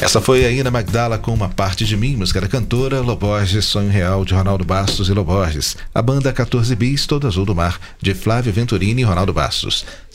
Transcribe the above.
Essa foi a Ina Magdala com Uma Parte de Mim, música da cantora Loborges, Sonho Real, de Ronaldo Bastos e Loborges. A banda 14 Bis, Todo Azul do Mar, de Flávio Venturini e Ronaldo Bastos.